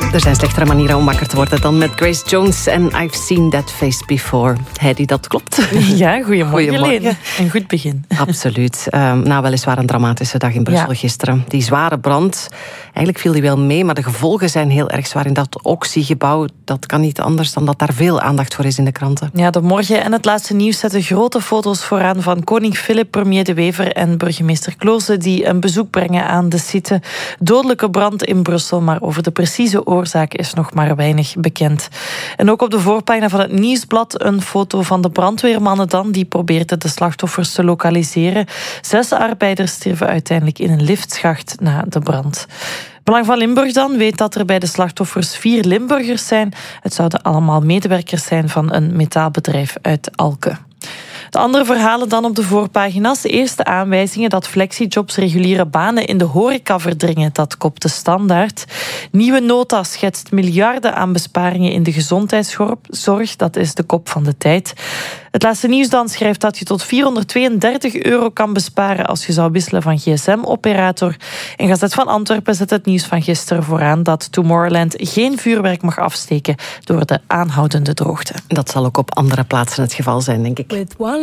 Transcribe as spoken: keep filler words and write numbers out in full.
Er zijn slechtere manieren om wakker te worden dan met Grace Jones en I've Seen That Face Before. Heidi, dat klopt. Ja, goedemorgen. Goedemorgen. Een goed begin. Absoluut. Uh, nou, weliswaar een dramatische dag in Brussel ja. gisteren. Die zware brand, eigenlijk viel die wel mee, maar de gevolgen zijn heel erg zwaar in dat Oxy-gebouw. Dat kan niet anders dan dat daar veel aandacht voor is in de kranten. Ja, de Morgen en het laatste nieuws zetten grote foto's vooraan van koning Filip, premier De Wever en burgemeester Kloose, die een bezoek brengen aan de site. Dodelijke brand in Brussel, maar over de precieze oorzaak is nog maar weinig bekend. En ook op de voorpagina van het Nieuwsblad een foto van de brandweermannen dan, die probeerden de slachtoffers te lokaliseren. Zes arbeiders stierven uiteindelijk in een liftschacht na de brand. Belang van Limburg dan weet dat er bij de slachtoffers vier Limburgers zijn. Het zouden allemaal medewerkers zijn van een metaalbedrijf uit Alke. De andere verhalen dan op de voorpagina's. Eerste aanwijzingen dat flexijobs reguliere banen in de horeca verdringen. Dat kopt de Standaard. Nieuwe nota schetst miljarden aan besparingen in de gezondheidszorg. Dat is de kop van de Tijd. Het laatste nieuws dan schrijft dat je tot vierhonderdtweeëndertig euro kan besparen als je zou wisselen van gsm-operator. En Gazet van Antwerpen zet het nieuws van gisteren vooraan dat Tomorrowland geen vuurwerk mag afsteken door de aanhoudende droogte. Dat zal ook op andere plaatsen het geval zijn, denk ik.